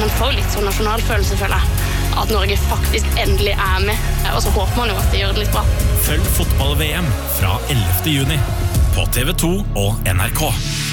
man får litt sånn nasjonalfølelse, føler jeg. At Norge faktisk endelig med. Og så håper man jo at det gjør det litt bra. Følg fotball-VM fra 11. juni på TV 2 og NRK.